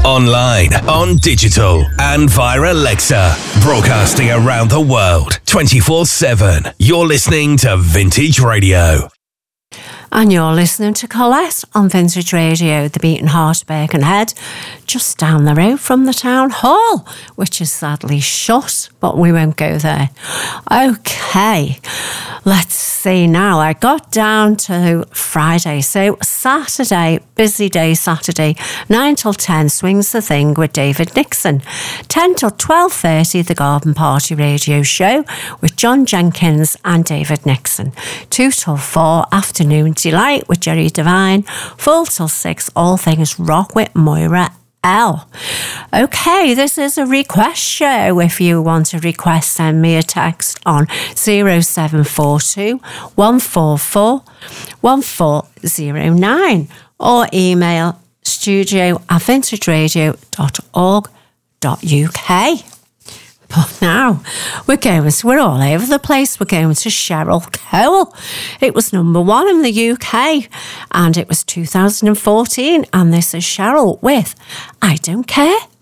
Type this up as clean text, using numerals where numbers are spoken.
Online, on digital, and via Alexa. Broadcasting around the world, 24/7. You're listening to Vintage Radio. And you're listening to Colette on Vintage Radio, the Beating Heart of Birkenhead, just down the road from the town hall, which is sadly shut, but we won't go there. Okay, let's see now. I got down to Friday, so Saturday, busy day Saturday, 9 till 10, Swings the Thing with David Nixon. 10 till 12:30, the Garden Party Radio Show with John Jenkins and David Nixon. 2 till 4, Afternoon Delight with Jerry Devine. 4 till 6, All Things Rock with Moira L. Okay, this is a request show. If you want a request, send me a text on 0742 144 1409 or email studio@vintageradio.org.uk. But now we're all over the place. We're going to Cheryl Cole. It was number 1 in the UK and it was 2014. And this is Cheryl with I Don't Care.